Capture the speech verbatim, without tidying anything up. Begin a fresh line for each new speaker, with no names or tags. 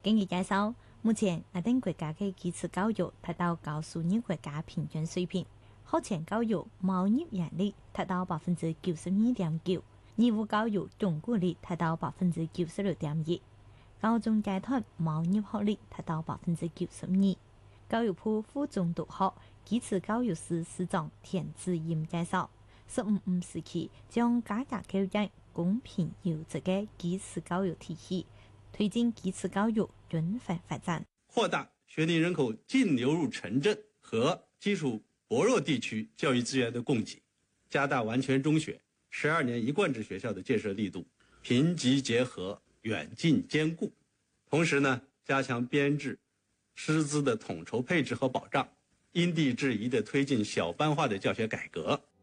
根据介绍，目前我等国家嘅基础教育达到高数二国家平均水平，学前教育毛入园率达到百分之九十二点九，义务教育中国率达到百分之九十六点一，高中阶段毛入学率达到百分之九十二。教育部附中大学基础教育司司长田志燕介绍，十五五时期将改革教育公平优质嘅基础教育体系，推进基础教育均衡发展，
扩大学龄人口净流入城镇和基础薄弱地区教育资源的供给，加大完全中学、十二年一贯制学校的建设力度，贫瘠结合，远近兼顾。同时呢，加强编制、师资的统筹配置和保障，因地制宜地推进小班化的教学改革。